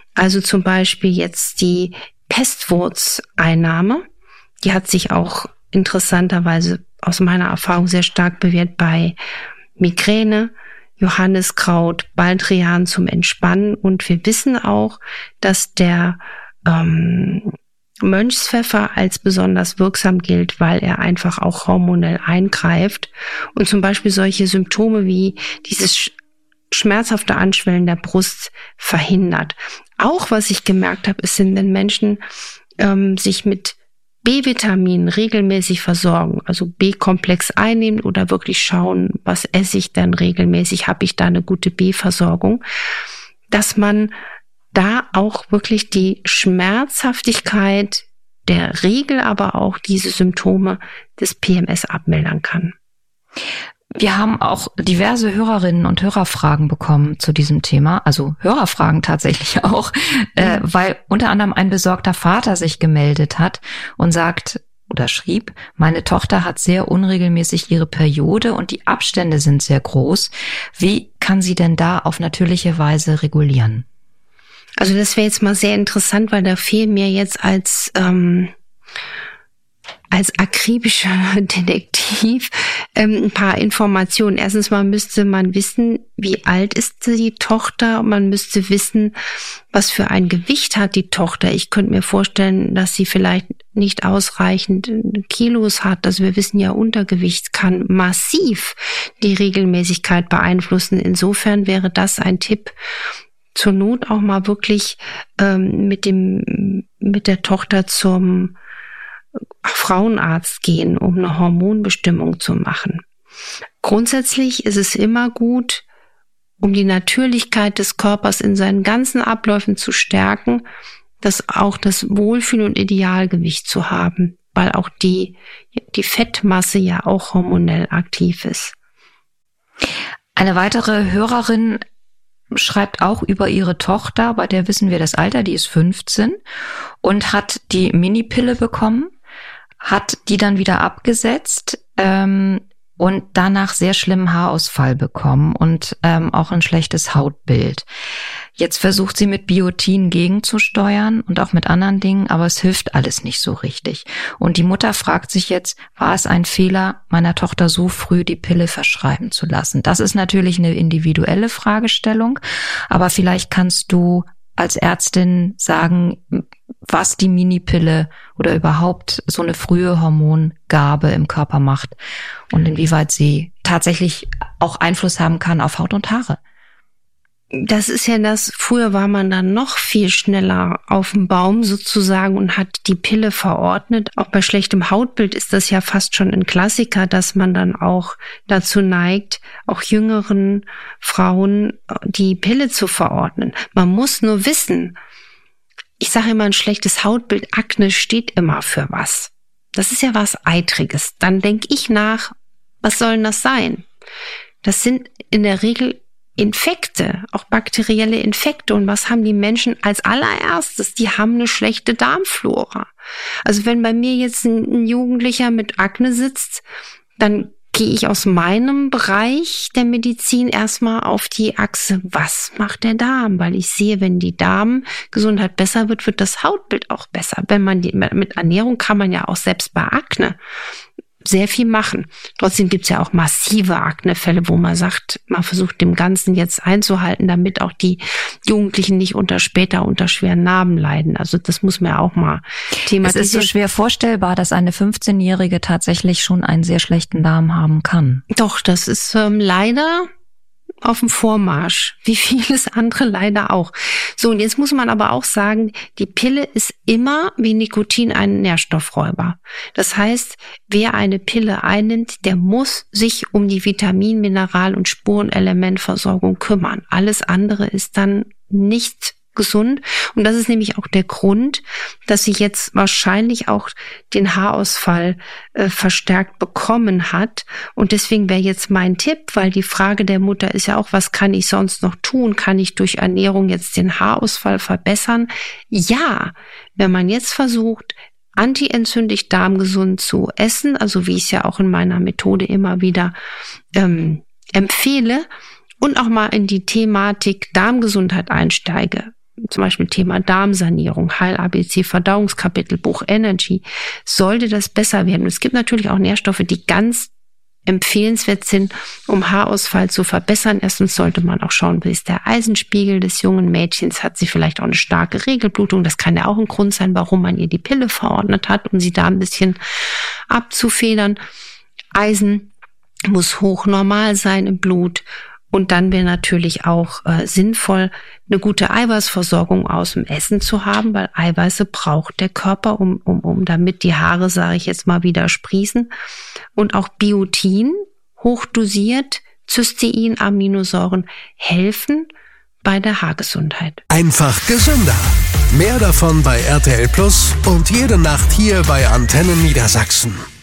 Also zum Beispiel jetzt die Pestwurzeinnahme, die hat sich auch interessanterweise aus meiner Erfahrung sehr stark bewährt bei Migräne, Johanniskraut, Baldrian zum Entspannen. Und wir wissen auch, dass der Mönchspfeffer als besonders wirksam gilt, weil er einfach auch hormonell eingreift und zum Beispiel solche Symptome wie dieses schmerzhafte Anschwellen der Brust verhindert. Auch was ich gemerkt habe, ist, wenn Menschen sich mit B-Vitaminen regelmäßig versorgen, also B-Komplex einnehmen oder wirklich schauen, was esse ich denn regelmäßig, habe ich da eine gute B-Versorgung, dass man da auch wirklich die Schmerzhaftigkeit der Regel, aber auch diese Symptome des PMS abmildern kann. Wir haben auch diverse Hörerinnen und Hörerfragen bekommen zu diesem Thema, also Hörerfragen tatsächlich auch, weil unter anderem ein besorgter Vater sich gemeldet hat und sagt oder schrieb, meine Tochter hat sehr unregelmäßig ihre Periode und die Abstände sind sehr groß. Wie kann sie denn da auf natürliche Weise regulieren? Also das wäre jetzt mal sehr interessant, weil da fehlen mir jetzt als akribischer Detektiv ein paar Informationen. Erstens mal müsste man wissen, wie alt ist die Tochter. Man müsste wissen, was für ein Gewicht hat die Tochter. Ich könnte mir vorstellen, dass sie vielleicht nicht ausreichend Kilos hat. Also wir wissen ja, Untergewicht kann massiv die Regelmäßigkeit beeinflussen. Insofern wäre das ein Tipp, zur Not auch mal wirklich mit der Tochter zum Frauenarzt gehen, um eine Hormonbestimmung zu machen. Grundsätzlich ist es immer gut, um die Natürlichkeit des Körpers in seinen ganzen Abläufen zu stärken, das Wohlfühl und Idealgewicht zu haben, weil auch die Fettmasse ja auch hormonell aktiv ist. Eine weitere Hörerin schreibt auch über ihre Tochter, bei der wissen wir das Alter, die ist 15 und hat die Minipille bekommen, hat die dann wieder abgesetzt und danach sehr schlimmen Haarausfall bekommen und auch ein schlechtes Hautbild. Jetzt versucht sie mit Biotin gegenzusteuern und auch mit anderen Dingen, aber es hilft alles nicht so richtig. Und die Mutter fragt sich jetzt, war es ein Fehler, meiner Tochter so früh die Pille verschreiben zu lassen? Das ist natürlich eine individuelle Fragestellung, aber vielleicht kannst du als Ärztin sagen, was die Minipille oder überhaupt so eine frühe Hormongabe im Körper macht und inwieweit sie tatsächlich auch Einfluss haben kann auf Haut und Haare. Das ist ja das, früher war man dann noch viel schneller auf dem Baum sozusagen und hat die Pille verordnet. Auch bei schlechtem Hautbild ist das ja fast schon ein Klassiker, dass man dann auch dazu neigt, auch jüngeren Frauen die Pille zu verordnen. Man muss nur wissen, ich sage immer, ein schlechtes Hautbild, Akne steht immer für was. Das ist ja was Eitriges. Dann denke ich nach, was soll denn das sein? Das sind in der Regel Infekte, auch bakterielle Infekte. Und was haben die Menschen als allererstes? Die haben eine schlechte Darmflora. Also wenn bei mir jetzt ein Jugendlicher mit Akne sitzt, dann gehe ich aus meinem Bereich der Medizin erstmal auf die Achse, was macht der Darm? Weil ich sehe, wenn die Darmgesundheit besser wird, wird das Hautbild auch besser. Mit Ernährung kann man ja auch selbst bei Akne sehr viel machen. Trotzdem gibt's ja auch massive Aknefälle, wo man sagt, man versucht dem Ganzen jetzt einzuhalten, damit auch die Jugendlichen nicht später unter schweren Narben leiden. Also das muss man ja auch mal thematisieren. Es ist so schwer vorstellbar, dass eine 15-Jährige tatsächlich schon einen sehr schlechten Darm haben kann. Doch, das ist leider auf dem Vormarsch, wie vieles andere leider auch. So, und jetzt muss man aber auch sagen, die Pille ist immer wie Nikotin ein Nährstoffräuber. Das heißt, wer eine Pille einnimmt, der muss sich um die Vitamin-, Mineral- und Spurenelementversorgung kümmern. Alles andere ist dann nicht gesund. Und das ist nämlich auch der Grund, dass sie jetzt wahrscheinlich auch den Haarausfall verstärkt bekommen hat. Und deswegen wäre jetzt mein Tipp, weil die Frage der Mutter ist ja auch, was kann ich sonst noch tun? Kann ich durch Ernährung jetzt den Haarausfall verbessern? Ja, wenn man jetzt versucht, antientzündlich darmgesund zu essen, also wie ich es ja auch in meiner Methode immer wieder empfehle, und auch mal in die Thematik Darmgesundheit einsteige, zum Beispiel Thema Darmsanierung, Heil-ABC, Verdauungskapitelbuch, Energy, sollte das besser werden. Und es gibt natürlich auch Nährstoffe, die ganz empfehlenswert sind, um Haarausfall zu verbessern. Erstens sollte man auch schauen, wie ist der Eisenspiegel des jungen Mädchens, hat sie vielleicht auch eine starke Regelblutung. Das kann ja auch ein Grund sein, warum man ihr die Pille verordnet hat, um sie da ein bisschen abzufedern. Eisen muss hochnormal sein im Blut. Und dann wäre natürlich auch sinnvoll, eine gute Eiweißversorgung aus dem Essen zu haben, weil Eiweiße braucht der Körper, um damit die Haare, sage ich jetzt mal, wieder sprießen. Und auch Biotin, hochdosiert, Cystein, Aminosäuren helfen bei der Haargesundheit. Einfach gesünder. Mehr davon bei RTL Plus und jede Nacht hier bei Antenne Niedersachsen.